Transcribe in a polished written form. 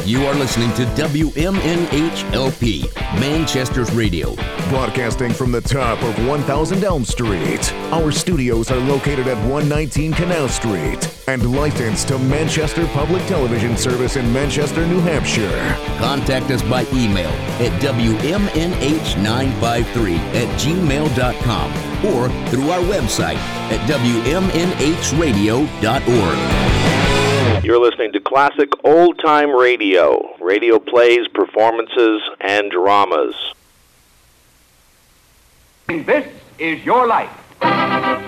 You are listening to WMNHLP, Manchester's radio. Broadcasting from the top of 1000 Elm Street. Our studios are located at 119 Canal Street and licensed to Manchester Public Television Service in Manchester, New Hampshire. Contact us by email at WMNH953@gmail.com or through our website at WMNHradio.org. You're listening to classic old-time radio. Radio plays, performances, and dramas. This is your life.